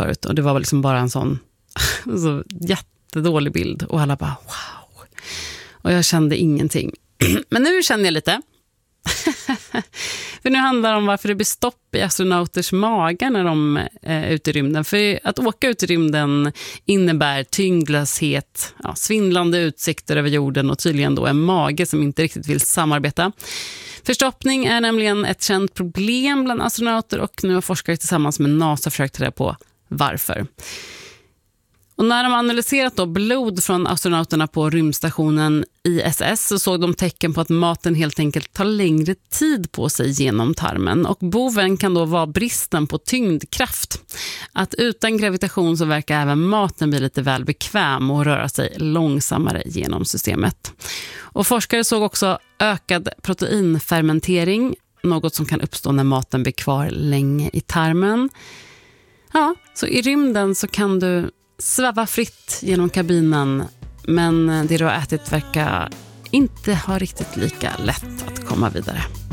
förut. Och det var liksom bara en sån så jättedålig bild. Och alla bara wow. Och jag kände ingenting. Men nu känner jag lite. För nu handlar det om varför det blir stopp i astronauters magar när de är ute i rymden. För att åka ut i rymden innebär tyngdlöshet, svindlande utsikter över jorden och tydligen då en mage som inte riktigt vill samarbeta. Förstoppning är nämligen ett känt problem bland astronauter och nu har forskare tillsammans med NASA försökt ta reda på varför. Och när de analyserat då blod från astronauterna på rymdstationen ISS så såg de tecken på att maten helt enkelt tar längre tid på sig genom tarmen. Och boven kan då vara bristen på tyngdkraft. Att utan gravitation så verkar även maten bli lite väl bekväm och röra sig långsammare genom systemet. Och forskare såg också ökad proteinfermentering, något som kan uppstå när maten blir kvar länge i tarmen. Ja, så i rymden så kan du sväva fritt genom kabinen, men det du har ätit verkar inte ha riktigt lika lätt att komma vidare.